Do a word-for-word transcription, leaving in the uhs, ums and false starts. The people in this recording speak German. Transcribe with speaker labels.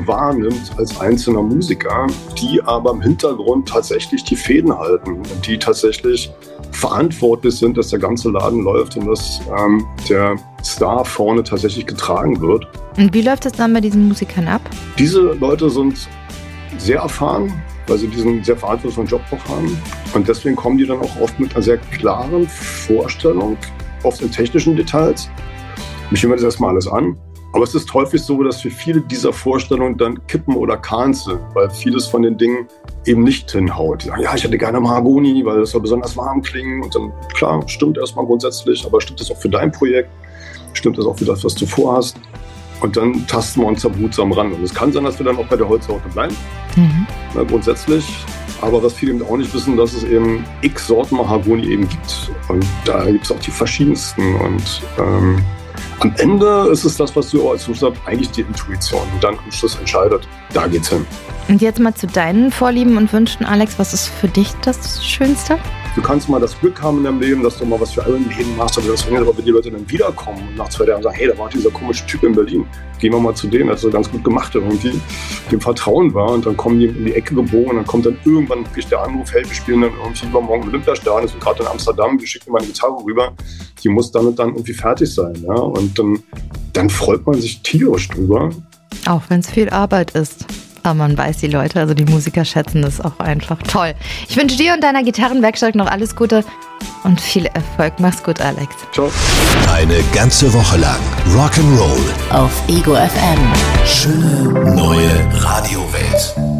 Speaker 1: wahrnimmt als einzelner Musiker, die aber im Hintergrund tatsächlich die Fäden halten und die tatsächlich verantwortlich sind, dass der ganze Laden läuft und dass ähm, der Star vorne tatsächlich getragen wird.
Speaker 2: Und wie läuft das dann bei diesen Musikern ab?
Speaker 1: Diese Leute sind sehr erfahren, weil sie diesen sehr verantwortungsvollen Job auch haben. Und deswegen kommen die dann auch oft mit einer sehr klaren Vorstellung, oft in technischen Details. Mich hören wir das erstmal alles an. Aber es ist häufig so, dass für viele dieser Vorstellungen dann kippen oder canceln, weil vieles von den Dingen eben nicht hinhaut. Die sagen, ja, ich hätte gerne Mahagoni, weil das soll besonders warm klingen. Und dann, klar, stimmt erstmal grundsätzlich, aber stimmt das auch für dein Projekt? Stimmt das auch für das, was du vorhast? Und dann tasten wir uns da behutsam ran. Und es kann sein, dass wir dann auch bei der Holzsorte bleiben, mhm. Na, grundsätzlich. Aber was viele eben auch nicht wissen, dass es eben x Sorten Mahagoni eben gibt. Und da gibt es auch die verschiedensten. Und ähm, am Ende ist es das, was du als Zuschauer eigentlich die Intuition, die dann am Schluss entscheidet. Da geht's hin.
Speaker 2: Und jetzt mal zu deinen Vorlieben und Wünschen, Alex. Was ist für dich das Schönste?
Speaker 1: Du kannst mal das Glück haben in deinem Leben, dass du mal was für alle im Leben machst, aber das funktioniert, aber wenn die Leute dann wiederkommen und nach zwei Jahren sagen, hey, da war dieser komische Typ in Berlin, gehen wir mal zu dem, der hat so ganz gut gemacht irgendwie, dem Vertrauen war und dann kommen die in die Ecke gebogen und dann kommt dann irgendwann wirklich der Anruf, hey, wir spielen dann irgendwie übermorgen im Olympiastadion, ist gerade in Amsterdam, wir schicken mal eine Gitarre rüber, die muss dann und dann irgendwie fertig sein, ja, und dann, dann freut man sich tierisch drüber.
Speaker 2: Auch wenn es viel Arbeit ist. Aber man weiß, die Leute, also die Musiker schätzen das auch einfach toll. Ich wünsche dir und deiner Gitarrenwerkstatt noch alles Gute und viel Erfolg. Mach's gut, Alex.
Speaker 1: Ciao.
Speaker 3: Eine ganze Woche lang Rock'n'Roll
Speaker 4: auf Ego F M.
Speaker 3: Schöne neue Radiowelt.